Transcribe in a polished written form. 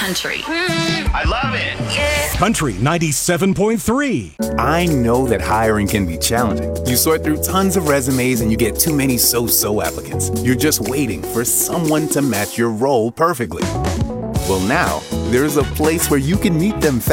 country. I love it. Yeah. Country 97.3. I know that hiring can be challenging. You sort through tons of resumes and you get too many so-so applicants. You're just waiting for someone to match your role perfectly. Well, now, there's a place where you can meet them fast